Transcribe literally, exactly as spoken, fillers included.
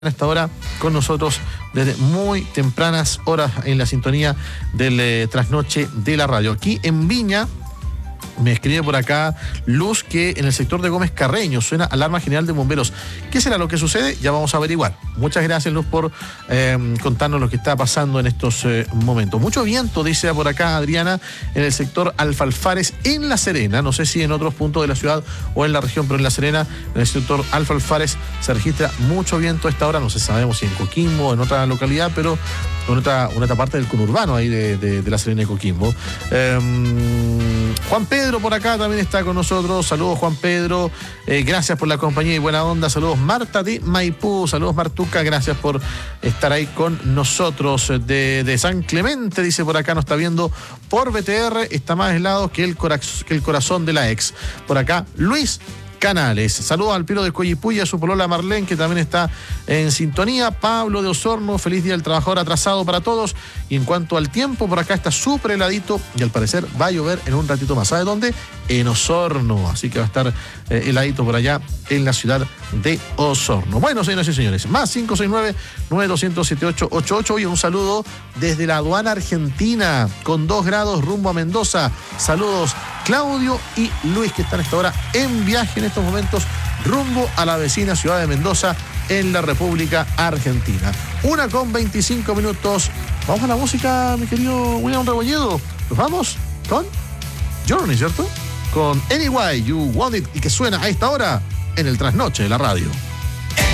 a esta hora con nosotros desde muy tempranas horas en la sintonía del eh, trasnoche de la radio. Aquí en Viña, me escribe por acá Luz que en el sector de Gómez Carreño suena alarma general de bomberos. ¿Qué será lo que sucede? Ya vamos a averiguar. Muchas gracias, Luz, por eh, contarnos lo que está pasando en estos eh, momentos. Mucho viento, dice por acá Adriana, en el sector Alfalfares en La Serena. No sé si en otros puntos de la ciudad o en la región, pero en La Serena, en el sector Alfalfares, se registra mucho viento a esta hora. No sé, sabemos si en Coquimbo o en otra localidad, pero en otra, en otra parte del conurbano ahí de, de, de La Serena y Coquimbo. Eh, Juan Pedro por acá también está con nosotros. Saludos, Juan Pedro. Eh, gracias por la compañía y buena onda. Saludos, Marta de Maipú. Saludos, Martuca. Gracias por estar ahí con nosotros. De, de San Clemente, dice por acá, nos está viendo por B T R. Está más helado que el, coraz- que el corazón de la ex. Por acá, Luis Canales. Saludos al Piro de Coyipuya, a su polola Marlene, que también está en sintonía. Pablo de Osorno, feliz día del trabajador atrasado para todos. Y en cuanto al tiempo, por acá está súper heladito y al parecer va a llover en un ratito más. ¿Sabe dónde? En Osorno. Así que va a estar eh, heladito por allá en la ciudad de Osorno. Bueno, señoras y señores, más cinco seis nueve, nueve dos cero, siete ocho ocho ocho y un saludo desde la aduana argentina con dos grados rumbo a Mendoza. Saludos, Claudio y Luis, que están a esta hora en viaje en estos momentos rumbo a la vecina ciudad de Mendoza en la República Argentina. Una con veinticinco minutos. Vamos a la música, mi querido William Rebolledo. Nos vamos con Journey, ¿cierto? Con Anyway You Want It, y que suena a esta hora en el trasnoche de la radio.